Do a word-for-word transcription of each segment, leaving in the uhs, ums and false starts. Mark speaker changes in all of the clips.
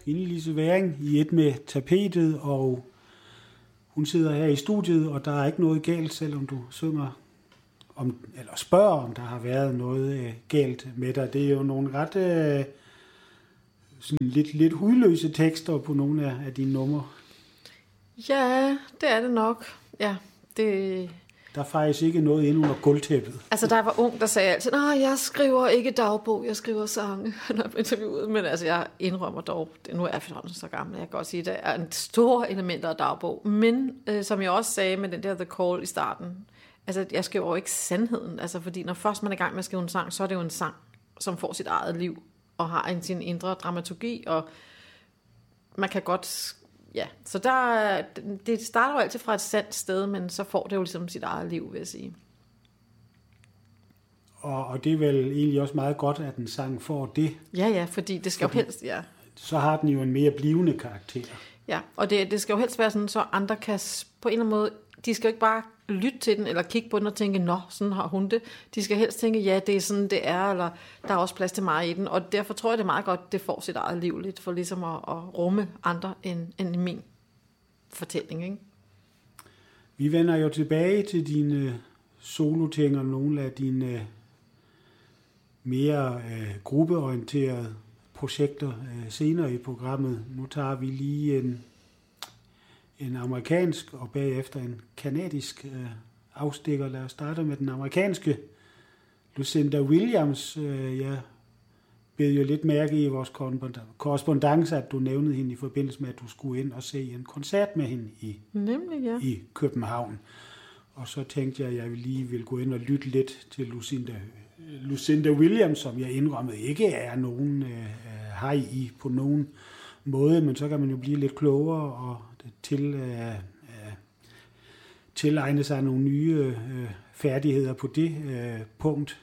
Speaker 1: Line-Lise Væring i et med tapetet, og hun sidder her i studiet, og der er ikke noget galt, selvom du synger om, eller spørger, om der har været noget øh, galt med dig. Det er jo nogle ret øh, sådan lidt, lidt hudløse tekster på nogle af, af dine numre.
Speaker 2: Ja, det er det nok. Ja, det...
Speaker 1: Der er faktisk ikke noget inde under gulvtæppet.
Speaker 2: Altså, da jeg var ung, der sagde jeg altid, nej, jeg skriver ikke dagbog, jeg skriver sange, når jeg blev interviewet. Men altså, jeg indrømmer dog, nu er jeg efterhånden så gammel, jeg kan godt sige, at der er en stor elementer af dagbog. Men, øh, som jeg også sagde med den der The Call i starten, altså, jeg skriver jo ikke sandheden. Altså, fordi når først man er i gang med at skrive en sang, så er det jo en sang, som får sit eget liv, og har en sin indre dramaturgi, og man kan godt... Ja, så der, det starter jo altid fra et sandt sted, men så får det jo ligesom sit eget liv, vil jeg sige.
Speaker 1: Og, og det er vel egentlig også meget godt, at en sang får det.
Speaker 2: Ja, ja, fordi det skal fordi, jo helst, ja.
Speaker 1: Så har den jo en mere blivende karakter.
Speaker 2: Ja, og det, det skal jo helst være sådan, så andre kan på en eller anden måde, de skal jo ikke bare lytte til den, eller kigge på den og tænke, nå, sådan har hun det. De skal helst tænke, ja, det er sådan, det er, eller der er også plads til mig i den. Og derfor tror jeg, det er meget godt, det får sit eget liv lidt, for ligesom at, at rumme andre end, end min fortælling, ikke?
Speaker 1: Vi vender jo tilbage til dine soloting og nogle af dine mere øh, gruppeorienterede projekter øh, senere i programmet. Nu tager vi lige en en amerikansk og bagefter en kanadisk øh, afstikker. Lad os starte med den amerikanske. Lucinda Williams. Øh, jeg bed jo lidt mærke i vores korrespondance, at du nævnede hende i forbindelse med, at du skulle ind og se en koncert med hende i,
Speaker 2: Nemlig, ja.
Speaker 1: i København. Og så tænkte jeg, at jeg lige ville gå ind og lytte lidt til Lucinda, Lucinda Williams, som jeg indrømmede ikke er nogen øh, hej i på nogen måde, men så kan man jo blive lidt klogere og til øh, øh, tilegne sig nogle nye øh, færdigheder på det øh, punkt.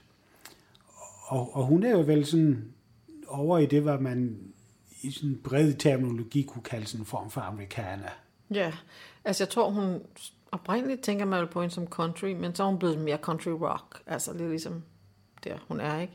Speaker 1: Og, og hun er jo vel sådan over i det, hvad man i sådan bred terminologi kunne kalde sådan en form for amerikaner.
Speaker 2: Ja, altså jeg tror, hun oprindeligt tænker man jo på hende som country, men så er hun blevet mere country rock, altså lidt ligesom der hun er, ikke?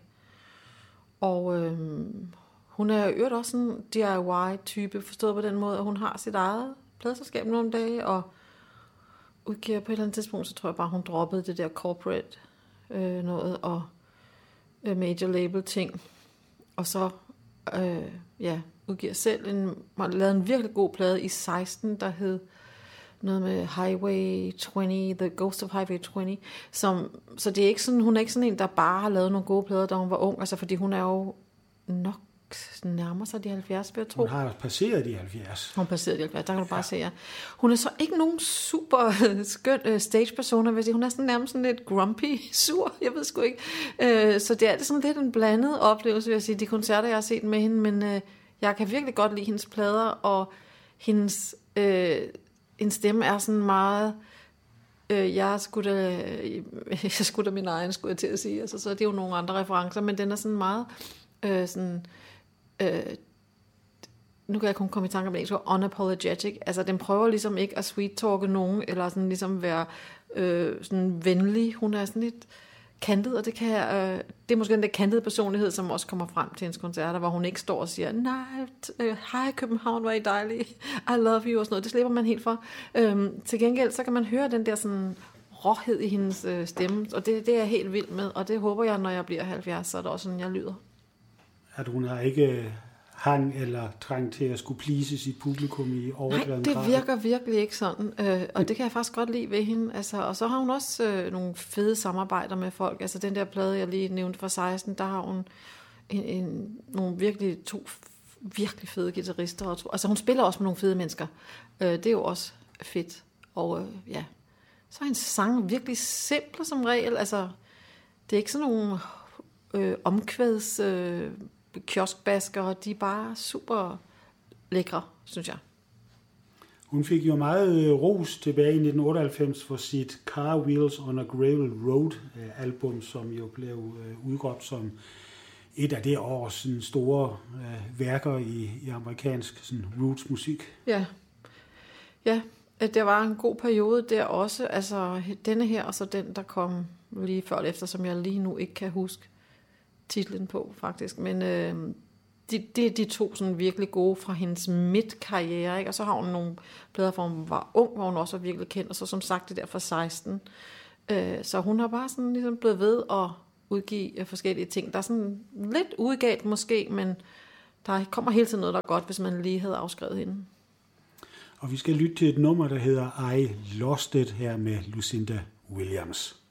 Speaker 2: Og øhm, hun er jo øvrigt også sådan en D I Y-type, forstået på den måde, at hun har sit eget pladeselskab nogle dage, og udgiver på et eller andet tidspunkt, så tror jeg bare, hun droppede det der corporate øh, noget, og øh, major label ting, og så øh, ja, udgiver selv en, man lavede en virkelig god plade i seksten, der hed noget med Highway tyve, The Ghost of Highway tyve, som, så det er ikke sådan, hun er ikke sådan en, der bare har lavet nogle gode plader, da hun var ung, altså fordi hun er jo nok nærmer sig de halvfjerds, vil jeg tro.
Speaker 1: Hun har passeret de halvfjerds.
Speaker 2: Hun passerede de halvfjerds, der kan du bare ja. se, ja. Hun er så ikke nogen super skøn uh, stage-persona, vil jeg sige. Hun er sådan nærmest sådan lidt grumpy, sur, jeg ved sgu ikke. Uh, så det er sådan lidt en blandet oplevelse, vil jeg sige, de koncerter, jeg har set med hende, men uh, jeg kan virkelig godt lide hendes plader, og hendes, uh, hendes stemme er sådan meget... Uh, jeg skulle da, jeg skulle da min egen, skulle jeg til at sige, altså, så det er jo nogle andre referencer, men den er sådan meget... Uh, sådan Øh, nu kan jeg kun komme i tanke om det, unapologetic, altså den prøver ligesom ikke at sweet-talke nogen, eller sådan ligesom være øh, sådan venlig, hun er sådan lidt kantet, og det kan jeg, øh, det er måske den der kantede personlighed, som også kommer frem til hendes koncerter, hvor hun ikke står og siger, nej, hej København, hvor er I dejlige, I love you, og sådan noget, det slipper man helt for. Øh, til gengæld, så kan man høre den der sådan råhed i hendes øh, stemme, og det, det er jeg helt vild med, og det håber jeg, når jeg bliver halvfjerds, så er det også sådan, jeg lyder.
Speaker 1: At hun har ikke hang eller trang til at skulle please sit publikum i overdreven grad.
Speaker 2: Nej, det virker virkelig ikke sådan, øh, og det kan jeg faktisk godt lide ved hende. Altså, og så har hun også øh, nogle fede samarbejder med folk. Altså den der plade, jeg lige nævnte fra seksten, der har hun en, en, nogle virkelig to virkelig fede guitarister. Og to, altså hun spiller også med nogle fede mennesker. Øh, det er jo også fedt. Og øh, ja, så er hendes sang virkelig simple som regel. Altså, det er ikke sådan nogle øh, omkvæds... Øh, kioskbasker, de er bare super lækre, synes jeg.
Speaker 1: Hun fik jo meget ros tilbage i nitten otteoghalvfems for sit Car Wheels on a Gravel Road album, som jo blev udråbt som et af det års sådan, store uh, værker i, i amerikansk sådan, roots-musik.
Speaker 2: Ja. Ja, det var en god periode der også. Altså denne her, og så den, der kom lige før efter, som jeg lige nu ikke kan huske titlen på, faktisk. Men øh, det de, er de to sådan virkelig gode fra hendes midt-karriere, ikke? Og så har hun nogle plader, hvor hun var ung, hvor hun også var virkelig kendt, og så som sagt det der fra seksten. Øh, så hun har bare sådan ligesom blevet ved at udgive forskellige ting. Der er sådan lidt udgalt måske, men der kommer hele tiden noget, der er godt, hvis man lige havde afskrevet hende.
Speaker 1: Og vi skal lytte til et nummer, der hedder I Lost It her med Lucinda Williams.